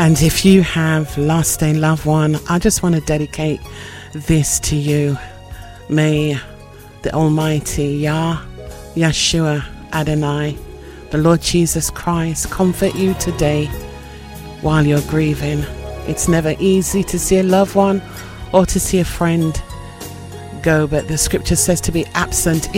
And if you have lost a loved one, I just want to dedicate this to you. May the Almighty Yah, Yeshua, Adonai, the Lord Jesus Christ, comfort you today while you're grieving. It's never easy to see a loved one or to see a friend go, but the scripture says to be absent